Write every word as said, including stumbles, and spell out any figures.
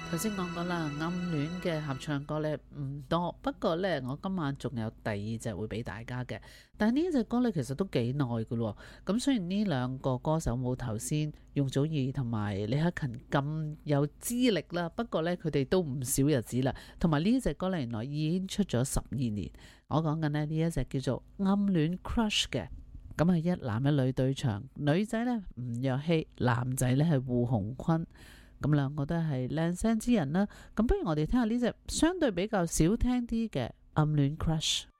頭先講過啦，暗戀嘅合唱歌呢唔多，不過呢，我今晚仲有第二隻會俾大家嘅。但係呢隻歌呢，其實都幾耐噶咯。咁雖然呢兩個歌手冇頭先容祖兒同埋李克勤咁有資歷啦，不過呢，佢哋都唔少日子啦。同埋呢隻歌呢，原來已經出咗十二年。我講緊呢，呢一隻叫做《暗戀 Crush》嘅，咁係一男一女對唱，女仔呢，吳若希，男仔呢係胡鴻鈞。咁兩個都係靚聲之人啦，咁不如我哋聽下呢隻相對比較少聽啲嘅《暗戀 Crush》。